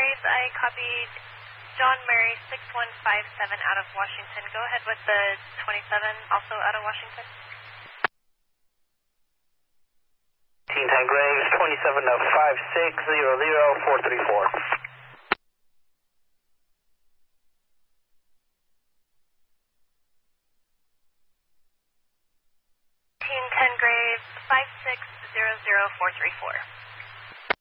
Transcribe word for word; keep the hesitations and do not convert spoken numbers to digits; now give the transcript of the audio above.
Graves, I copied John Mary six one five seven out of Washington. Go ahead with the twenty-seven, also out of Washington. fifteen ten Graves, twenty-seven of five six zero zero four three four. fifteen ten Graves, five six zero zero four three four.